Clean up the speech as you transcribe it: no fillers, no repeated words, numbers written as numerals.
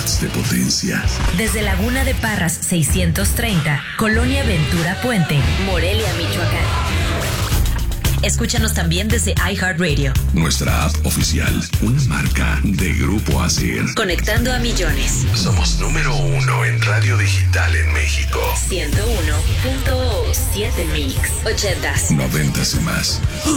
watts de potencia. Desde Laguna de Parras 630, Colonia Ventura Puente, Morelia, Michoacán. Escúchanos también desde iHeartRadio. Nuestra app oficial, una marca de Grupo ASIR. Conectando a millones. Somos número 1 en radio digital en México. 101.7 Mix. 80s. 90s y más.